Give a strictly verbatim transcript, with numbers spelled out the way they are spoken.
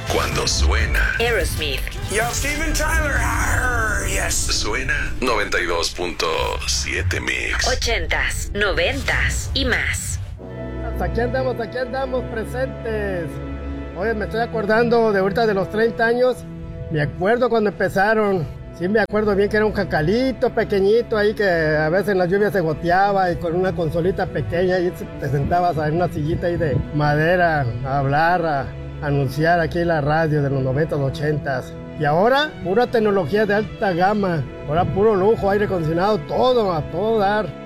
Cuando suena Aerosmith. Yo, Steven Tyler. Arr, yes. Suena noventa y dos punto siete Mix. Ochentas, noventas y más. Aquí andamos, aquí andamos presentes. Oye, me estoy acordando de ahorita de los treinta años. Me acuerdo cuando empezaron. Sí, me acuerdo bien que era un jacalito pequeñito ahí que a veces en las lluvias se goteaba y con una consolita pequeña y te sentabas en una sillita ahí de madera a hablar, a anunciar aquí en la radio de los noventas, ochentas. Y ahora, pura tecnología de alta gama. Ahora puro lujo, aire acondicionado, todo, a todo dar.